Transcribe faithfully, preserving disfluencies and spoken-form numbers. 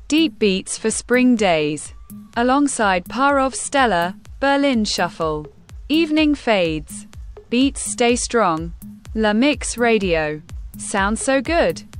Deep beats for spring days. Alongside Parov Stella, Berlin Shuffle. Evening fades. Beats stay strong. La Mix Radio. Sounds so good.